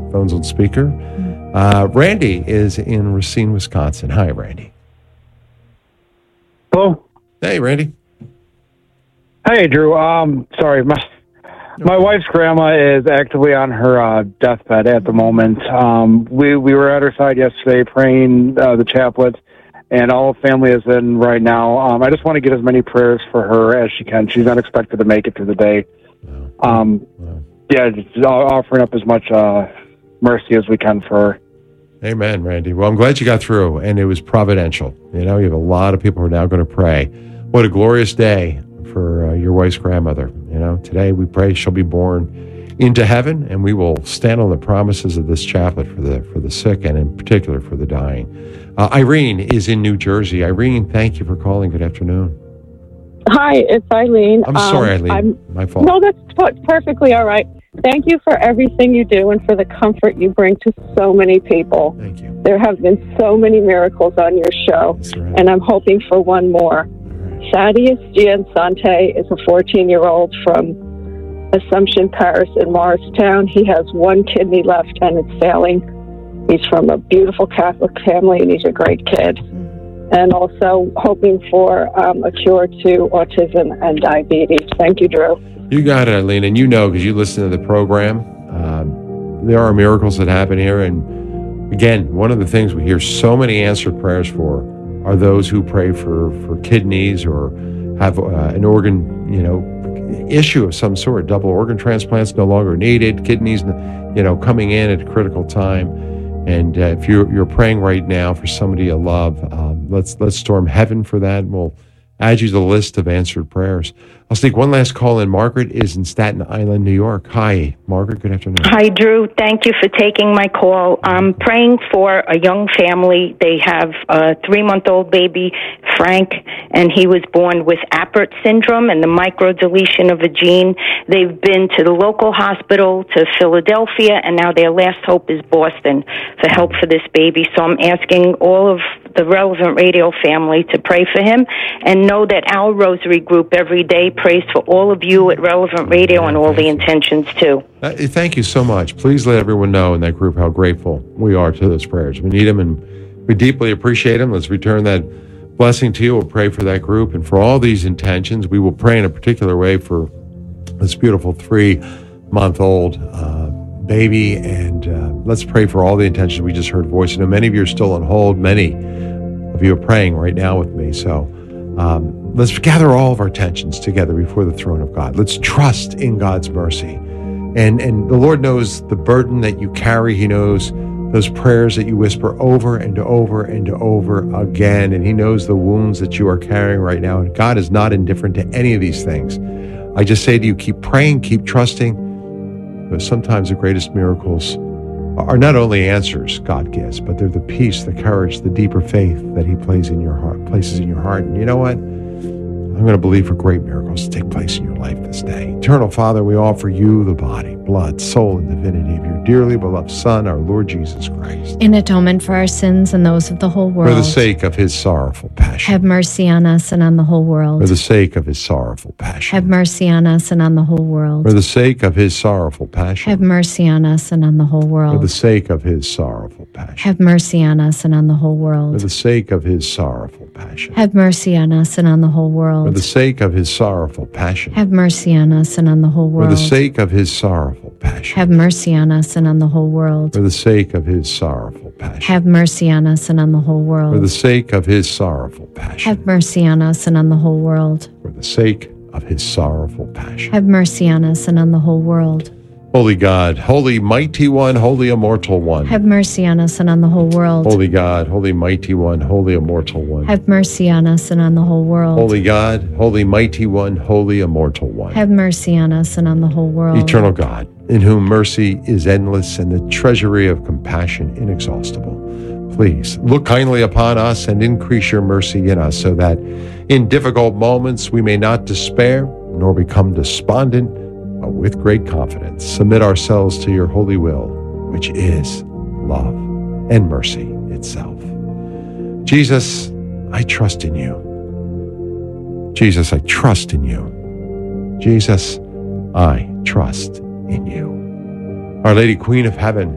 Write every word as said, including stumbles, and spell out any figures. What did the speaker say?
Phone's on speaker. Uh, Randy is in Racine, Wisconsin. Hi, Randy. Hello. Hey, Randy. Hey, Drew. Um, sorry, my my wife's grandma is actively on her uh, deathbed at the moment. Um, we we were at her side yesterday praying uh, the chaplet, and all the family is in right now. Um, I just want to get as many prayers for her as she can. She's not expected to make it through the day. Um, yeah, just offering up as much uh, mercy as we can for her. Amen, Randy. Well, I'm glad you got through, and it was providential. You know, you have a lot of people who are now going to pray. What a glorious day for uh, your wife's grandmother. You know, today we pray she'll be born into heaven, and we will stand on the promises of this chaplet for the for the sick, and in particular for the dying. Uh, Irene is in New Jersey. Irene, thank you for calling. Good afternoon. Hi, it's Eileen. I'm sorry, um, Eileen. I'm, My fault. No, that's p- perfectly all right. Thank you for everything you do and for the comfort you bring to so many people. Thank you. There have been so many miracles on your show, That's right. and I'm hoping for one more. Right. Thaddeus Giansante is a fourteen-year-old from Assumption, Paris, in Morristown. He has one kidney left, and it's failing. He's from a beautiful Catholic family, and he's a great kid. And also hoping for um, a cure to autism and diabetes. Thank you, Drew. You got it, Eileen, and you know because you listen to the program. Um, there are miracles that happen here, and again, one of the things we hear so many answered prayers for are those who pray for, for kidneys or have uh, an organ, you know, issue of some sort. Double organ transplants no longer needed. Kidneys, you know, coming in at a critical time. And uh, if you're you're praying right now for somebody you love, um, let's let's storm heaven for that. And we'll add you to the list of answered prayers. I'll sneak one last call in. Margaret is in Staten Island, New York. Hi, Margaret. Good afternoon. Hi, Drew. Thank you for taking my call. I'm praying for a young family. They have a three-month-old baby, Frank, and he was born with Apert syndrome and the microdeletion of a gene. They've been to the local hospital, to Philadelphia, and now their last hope is Boston for help for this baby. So I'm asking all of the Relevant Radio family to pray for him and know that our Rosary group every day prays for all of you at Relevant Radio and all the intentions too. Uh, thank you so much. Please let everyone know in that group how grateful we are to those prayers. We need them and we deeply appreciate them. Let's return that blessing to you. We'll pray for that group and for all these intentions. We will pray in a particular way for this beautiful three-month-old uh, baby, and uh, let's pray for all the intentions we just heard voice. I know many of you are still on hold. Many of you are praying right now with me. So um, let's gather all of our attentions together before the throne of God. Let's trust in God's mercy. And, and the Lord knows the burden that you carry. He knows those prayers that you whisper over and over and over again. And He knows the wounds that you are carrying right now. And God is not indifferent to any of these things. I just say to you, keep praying, keep trusting. But sometimes the greatest miracles are not only answers God gives, but they're the peace, the courage, the deeper faith that He places in your heart. Places in your heart. And you know what? I'm going to believe for great miracles to take place in your life this day. Eternal Father, we offer you the body, blood, soul, and divinity of your dearly beloved Son, our Lord Jesus Christ. In atonement for our sins and those of the whole world. For the sake of His sorrowful passion. Have mercy on us and on the whole world. For the sake of His sorrowful passion. Have mercy on us and on the whole world. For the sake of His sorrowful passion. Have mercy on us and on the whole world. For the sake of His sorrowful passion. Have mercy on us and on the whole world. For the sake of His sorrowful passion. Have mercy on us and on the whole world. For the sake of His sorrowful passion. Have mercy on us and on the whole world. For the sake of His sorrowful passion. Have mercy on us and on the whole world. For the sake of His sorrowful passion. Have mercy on us and on the whole world. For the sake of His sorrowful passion. Have mercy on us and on the whole world. For the sake of His sorrowful passion. Have mercy on us and on the whole world. Holy God, holy mighty one, holy immortal one. Have mercy on us and on the whole world. Holy God, holy mighty one, holy immortal one. Have mercy on us and on the whole world. Holy God, holy mighty one, holy immortal one. Have mercy on us and on the whole world. Eternal God, in whom mercy is endless and the treasury of compassion inexhaustible. Please look kindly upon us and increase your mercy in us so that in difficult moments we may not despair nor become despondent, but with great confidence submit ourselves to your holy will, which is love and mercy itself. Jesus, I trust in you. Jesus, I trust in you. Jesus, I trust in you. Our Lady, Queen of Heaven,